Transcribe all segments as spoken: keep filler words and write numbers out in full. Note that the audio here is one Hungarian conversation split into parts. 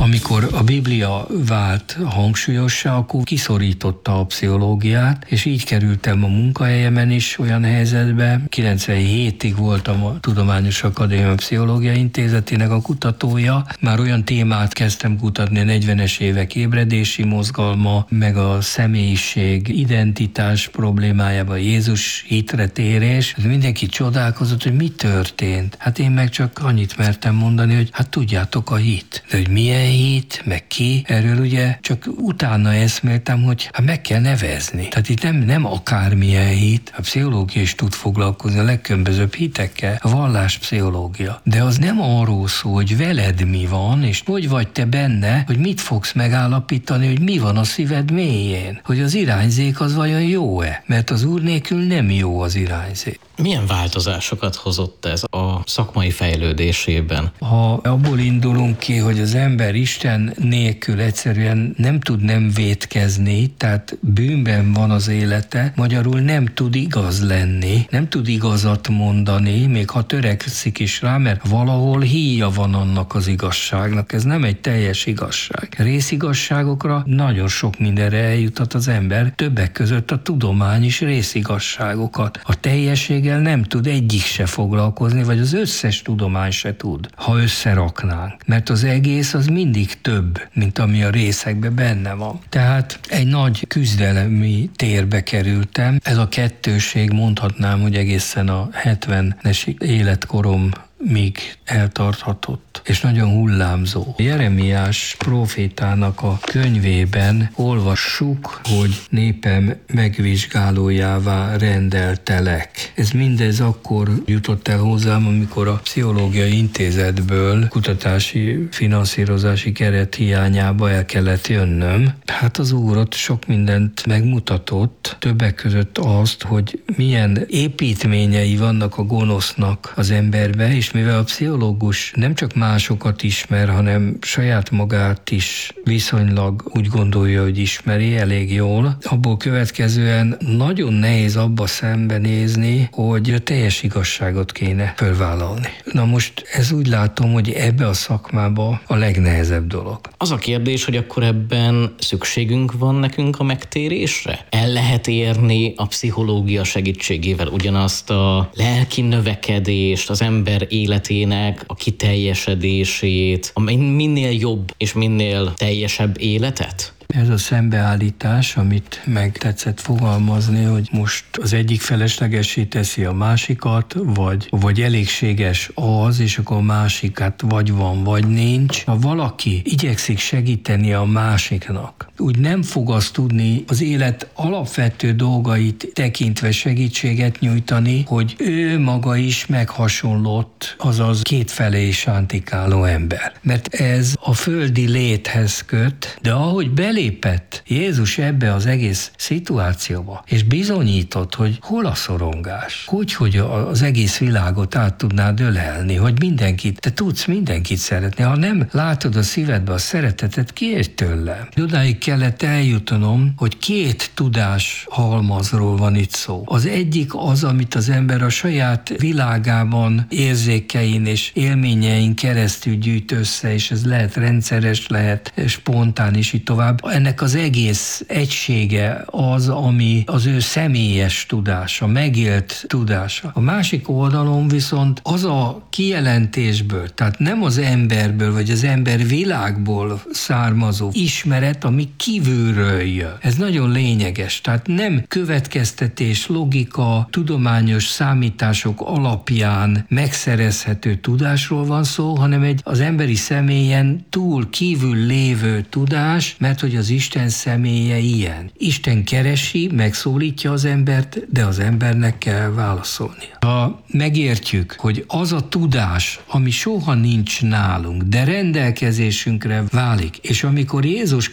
Amikor a Biblia vált hangsúlyossá, akkor kiszorította a pszichológiát, és így kerültem a munkahelyemen is olyan helyzetbe. kilencvenhétig voltam a Tudományos Akadémia Pszichológiai Intézetének a kutatója. Már olyan témát kezdtem kutatni, a negyvenes évek ébredési mozgalma, meg a személyiség, identitás problémájában, Jézus hitre térés. Mindenki csodálkozott, hogy mi történt. Hát én meg csak annyit mertem mondani, hogy hát tudjátok a hit. De hogy milyen hit, meg ki, erről ugye csak utána eszméltem, hogy hát meg kell nevezni. Tehát itt nem, nem akármilyen hit, a pszichológia is tud foglalkozni a legkülönbözőbb hitekkel, a valláspszichológia. De az nem arról szól, hogy veled mi van, és hogy vagy te benne, hogy mit fogsz megállapítani, hogy mi van a szíved mélyén, hogy az irányzék az vajon jó-e, mert az Úr nélkül nem jó az irányzék. Milyen változásokat hozott ez a szakmai fejlődésében? Ha abból indulunk ki, hogy az ember Isten nélkül egyszerűen nem tud nem vétkezni, tehát bűnben van az élete, magyarul nem tud igaz lenni, nem tud igazat mondani, még ha törekszik is rá, mert valahol híja van annak az igazságnak. Ez nem egy teljes igazság. Részigazságokra nagyon sok mindenre eljutat az ember, többek között a tudomány is részigazságokat. A teljesség nem tud egyik se foglalkozni, vagy az összes tudomány se tud, ha összeraknánk. Mert az egész az mindig több, mint ami a részekben benne van. Tehát egy nagy küzdelemi térbe kerültem. Ez a kettőség, mondhatnám, hogy egészen a hetvenes életkorom míg eltarthatott, és nagyon hullámzó. Jeremiás prófétának a könyvében olvassuk, hogy népem megvizsgálójává rendeltelek. Ez mindez akkor jutott el hozzám, amikor a Pszichológiai Intézetből kutatási, finanszírozási keret hiányába el kellett jönnöm. Hát az Úr ott sok mindent megmutatott, többek között azt, hogy milyen építményei vannak a gonosznak az emberbe, és mivel a pszichológus nem csak másokat ismer, hanem saját magát is viszonylag úgy gondolja, hogy ismeri elég jól, abból következően nagyon nehéz abba szembenézni, hogy a teljes igazságot kéne fölvállalni. Na most ez úgy látom, hogy ebbe a szakmába a legnehezebb dolog. Az a kérdés, hogy akkor ebben szükségünk van nekünk a megtérésre? El lehet érni a pszichológia segítségével ugyanazt a lelki növekedést, az ember életének a kiteljesedését, a minél jobb és minél teljesebb életet? Ez a szembeállítás, amit meg tetszett fogalmazni, hogy most az egyik feleslegessé teszi a másikat, vagy, vagy elégséges az, és akkor a másikat vagy van, vagy nincs. Ha valaki igyekszik segíteni a másiknak, úgy nem fog azt tudni az élet alapvető dolgait tekintve segítséget nyújtani, hogy ő maga is meghasonlott, azaz kétfelé sántikáló ember. Mert ez a földi léthez köt, de ahogy belépett Jézus ebbe az egész szituációba, és bizonyított, hogy hol a szorongás, hogy, hogy az egész világot át tudnád ölelni, hogy mindenkit, te tudsz mindenkit szeretni, ha nem látod a szívedbe a szeretetet, kiérj tőlem. Odáig kellett eljutnom, hogy két tudás halmazról van itt szó. Az egyik az, amit az ember a saját világában, érzékein és élményein keresztül gyűjt össze, és ez lehet rendszeres, lehet spontán, és így tovább. Ennek az egész egysége az, ami az ő személyes tudása, megélt tudása. A másik oldalon viszont az a kijelentésből, tehát nem az emberből, vagy az ember világból származó ismeret, ami kívülről jön. Ez nagyon lényeges, tehát nem következtetés, logika, tudományos számítások alapján megszerezhető tudásról van szó, hanem egy az emberi személyen túl kívül lévő tudás, mert hogy az Isten személye ilyen. Isten keresi, megszólítja az embert, de az embernek kell válaszolnia. Ha megértjük, hogy az a tudás, ami soha nincs nálunk, de rendelkezésünkre válik, és amikor Jézus Krisztusnak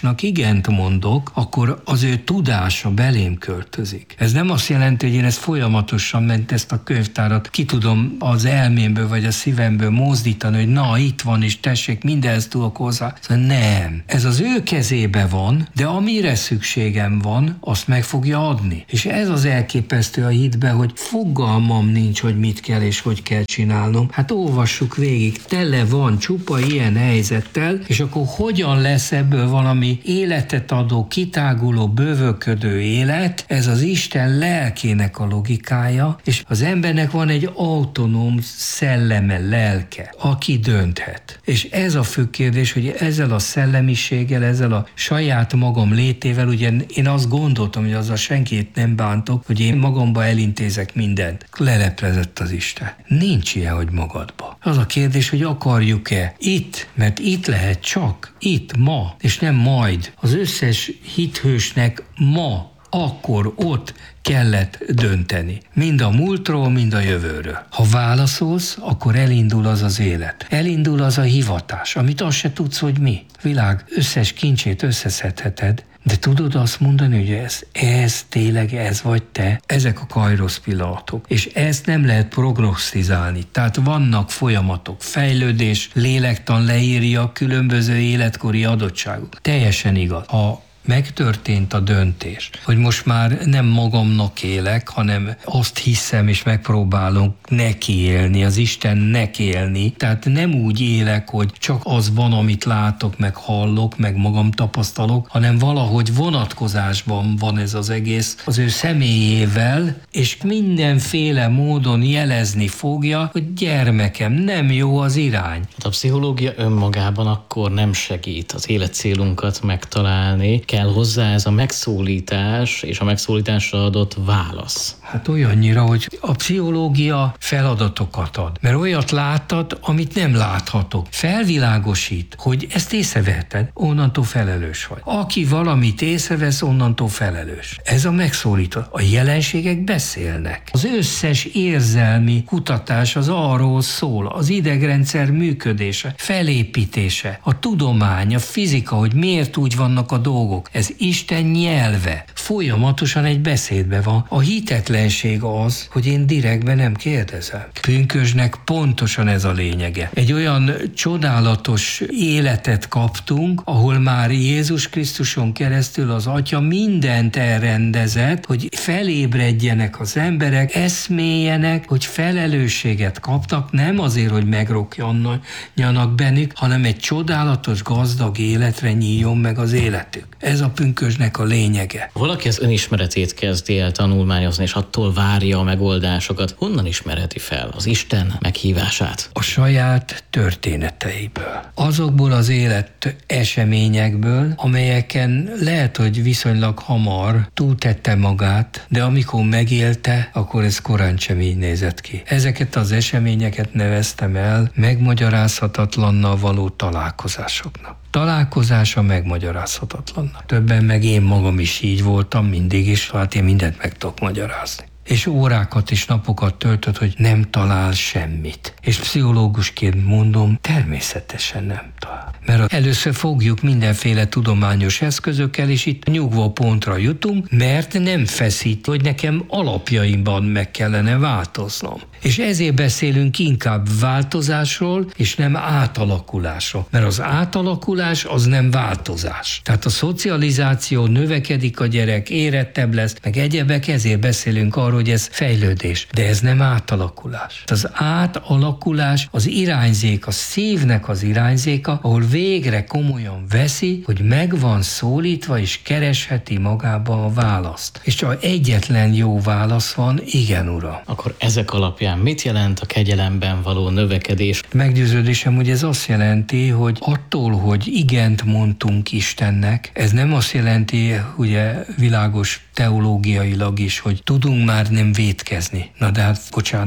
Krisztusnak igent mondok, akkor az ő tudása belém költözik. Ez nem azt jelenti, hogy én ezt folyamatosan ment ezt a könyvtárat ki tudom az elmémből vagy a szívemből mozdítani, hogy na, itt van, és tessék, mindenhez tudok hozzá. Nem. Ez az ő kezébe van, de amire szükségem van, azt meg fogja adni. És ez az elképesztő a hitbe, hogy fogalmam nincs, hogy mit kell és hogy kell csinálnom. Hát olvassuk végig, tele van csupa ilyen helyzettel, és akkor hogyan lesz ebből valami életet adó, kitáguló, bővölködő élet? Ez az Isten lelkének a logikája, és az embernek van egy autonóm szelleme, lelke, aki dönthet. És ez a fő kérdés, hogy ezzel a szellemiséggel, ezzel a saját magam létével, ugye én azt gondoltam, hogy azzal senkit nem bántok, hogy én magamba elintézek mindent. Leleplezett az Isten. Nincs ilyen, hogy magadba. Az a kérdés, hogy akarjuk-e itt, mert itt lehet csak, itt, ma, és nem majd. Az összes hithősnek ma, akkor, ott kellett dönteni. Mind a múltról, mind a jövőről. Ha válaszolsz, akkor elindul az az élet. Elindul az a hivatás, amit azt se tudsz, hogy mi. Világ összes kincsét összeszedheted, de tudod azt mondani, hogy ez, ez tényleg ez vagy te? Ezek a kairosz pillanatok. És ezt nem lehet prognosztizálni. Tehát vannak folyamatok, fejlődés, lélektan leírja különböző életkori adottságok. Teljesen igaz. Ha megtörtént a döntés, hogy most már nem magamnak élek, hanem azt hiszem és megpróbálok neki élni, az Istennek élni. Tehát nem úgy élek, hogy csak az van, amit látok, meg hallok, meg magam tapasztalok, hanem valahogy vonatkozásban van ez az egész az ő személyével, és mindenféle módon jelezni fogja, hogy gyermekem, nem jó az irány. A pszichológia önmagában akkor nem segít az életcélunkat megtalálni, kell hozzá ez a megszólítás és a megszólításra adott válasz. Hát olyannyira, hogy a pszichológia feladatokat ad, mert olyat láttad, amit nem láthatok. Felvilágosít, hogy ezt észreveheted, onnantól felelős vagy. Aki valamit észrevesz, onnantól felelős. Ez a megszólító. A jelenségek beszélnek. Az összes érzelmi kutatás az arról szól, az idegrendszer működése, felépítése, a tudomány, a fizika, hogy miért úgy vannak a dolgok. Ez Isten nyelve. Folyamatosan egy beszédben van. A hitetlenség az, hogy én direktben nem kérdezem. Pünkösdnek pontosan ez a lényege. Egy olyan csodálatos életet kaptunk, ahol már Jézus Krisztuson keresztül az Atya mindent elrendezett, hogy felébredjenek az emberek, eszméljenek, hogy felelősséget kaptak, nem azért, hogy megrokjanjanak bennük, hanem egy csodálatos, gazdag életre nyíljon meg az életük. Ez a pünkösdnek a lényege. Valaki az önismeretét kezdi el tanulmányozni, és attól várja a megoldásokat. Honnan ismerheti fel az Isten meghívását? A saját történeteiből. Azokból az élet eseményekből, amelyeken lehet, hogy viszonylag hamar túltette magát, de amikor megélte, akkor ez korán sem így nézett ki. Ezeket az eseményeket neveztem el megmagyarázhatatlannal való találkozásoknak. Találkozása megmagyarázhatatlannak. Többen meg én magam is így voltam mindig is, hát én mindent meg tudok magyarázni. És órákat és napokat töltött, hogy nem talál semmit. És pszichológusként mondom, természetesen nem talál. Mert először fogjuk mindenféle tudományos eszközökkel, és itt nyugvó pontra jutunk, mert nem feszít, hogy nekem alapjaimban meg kellene változnom. És ezért beszélünk inkább változásról, és nem átalakulásról. Mert az átalakulás az nem változás. Tehát a szocializáció, növekedik a gyerek, érettebb lesz, meg egyebek, ezért beszélünk arról, hogy ez fejlődés. De ez nem átalakulás. Az átalakulás az irányzék, a szívnek az irányzéka, ahol végre komolyan veszi, hogy meg van szólítva, és keresheti magába a választ. És csak egyetlen jó válasz van, igen, Uram. Akkor ezek alapján mit jelent a kegyelemben való növekedés? Meggyőződésem, hogy ez azt jelenti, hogy attól, hogy igent mondtunk Istennek, ez nem azt jelenti, ugye világos teológiailag is, hogy tudunk már nem vétkezni. Na de hát, bocsánat,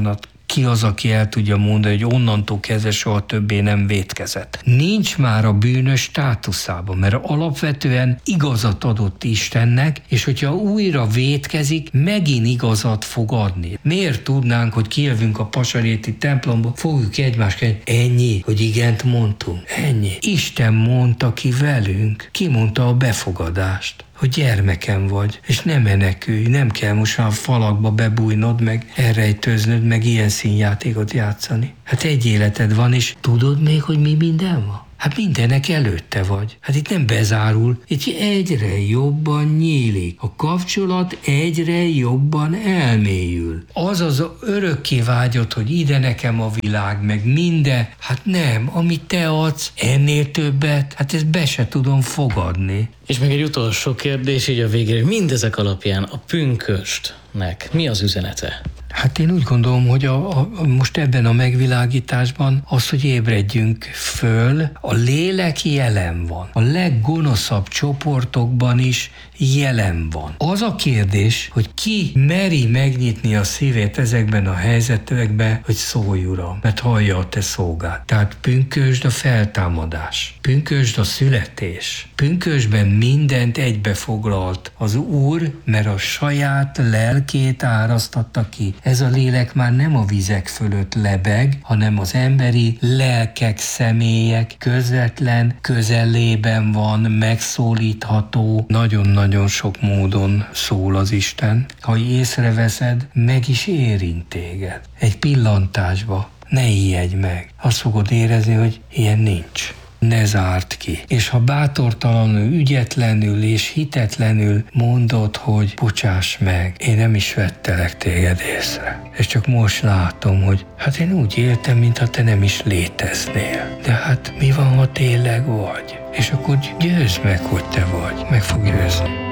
ki az, aki el tudja mondani, hogy onnantól kezdve soha többé nem vétkezett. Nincs már a bűnös státuszában, mert alapvetően igazat adott Istennek, és hogyha újra vétkezik, megint igazat fog adni. Miért tudnánk, hogy kijövünk a Pasaréti templomba, fogjuk egymást, ennyi, hogy igent mondtunk, ennyi. Isten mondta ki velünk, ki mondta a befogadást, hogy gyermekem vagy, és nem menekülj, nem kell most a falakba bebújnod, meg elrejtőznöd, meg ilyen színjátékot játszani. Hát egy életed van, és tudod még, hogy mi minden van? Hát mindenek előtte vagy. Hát itt nem bezárul, itt egyre jobban nyílik. A kapcsolat egyre jobban elmélyül. Az az örökké vágyod, hogy ide nekem a világ, meg minden. Hát nem, amit te adsz, ennél többet, hát ezt be se tudom fogadni. És még egy utolsó kérdés így a végére. Mindezek alapján a pünköstnek mi az üzenete? Hát én úgy gondolom, hogy a, a, most ebben a megvilágításban az, hogy ébredjünk föl, a lélek jelen van. A leggonoszabb csoportokban is jelen van. Az a kérdés, hogy ki meri megnyitni a szívét ezekben a helyzetekben, hogy szólj, Uram, mert hallja a te szolgád. Tehát pünkösd a feltámadás, pünkösd a születés, pünkösdben mindent egybefoglalt az Úr, mert a saját lelkét árasztatta ki. Ez a lélek már nem a vizek fölött lebeg, hanem az emberi lelkek, személyek közvetlen közelében van, megszólítható. Nagyon-nagyon sok módon szól az Isten. Ha észreveszed, meg is érint téged. Egy pillantásba. Ne ijedj meg. Azt fogod érezni, hogy ilyen nincs. Ne zárt ki. És ha bátortalanul, ügyetlenül és hitetlenül mondod, hogy bocsáss meg, én nem is vettelek téged észre. És csak most látom, hogy hát én úgy éltem, mintha te nem is léteznél. De hát mi van, ha tényleg vagy? És akkor győzd meg, hogy te vagy. Meg fog győzni.